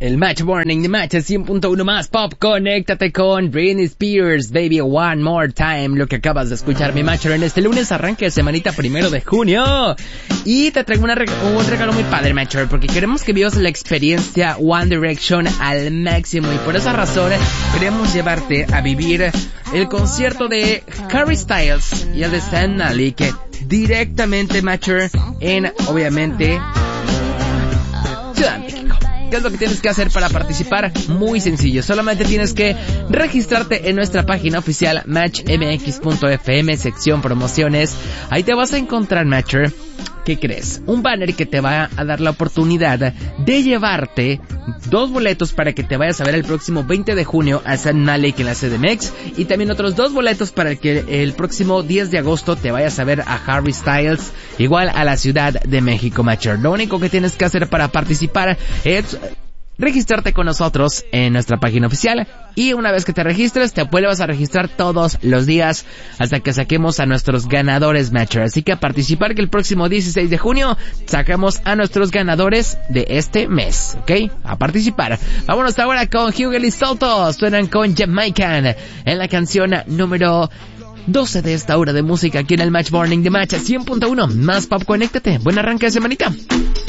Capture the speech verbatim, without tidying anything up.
El Match Morning de Match cien punto uno más pop. Conéctate con Britney Spears, Baby One More Time. Lo que acabas de escuchar, mi Matcher, en este lunes arranque de semanita primero de junio. Y te traigo una reg- un regalo muy padre, Matcher, porque queremos que vivas la experiencia One Direction al máximo. Y por esa razón queremos llevarte a vivir el concierto de Harry Styles y el de Zayn Malik directamente, Matcher, en, obviamente, Ciudad de México. ¿Qué es lo que tienes que hacer para participar? Muy sencillo, solamente tienes que registrarte en nuestra página oficial match m x punto f m, sección promociones. Ahí te vas a encontrar, Matcher, ¿qué crees? Un banner que te va a dar la oportunidad de llevarte dos boletos para que te vayas a ver el próximo veinte de junio a Zayn Malik en la C D M X, y también otros dos boletos para que el próximo diez de agosto te vayas a ver a Harry Styles, igual a la Ciudad de México, Matcher. Lo único que tienes que hacer para participar es registrarte con nosotros en nuestra página oficial, y una vez que te registres te vuelvas a registrar todos los días hasta que saquemos a nuestros ganadores, Matcher. Así que a participar, que el próximo dieciséis de junio sacamos a nuestros ganadores de este mes, ¿ok? A participar. Vámonos ahora con Hugel y Salto. Suenan con Jamaican en la canción número doce de esta hora de música aquí en el Match Morning de Match cien punto uno más pop. Conéctate. Buen arranque de semanita.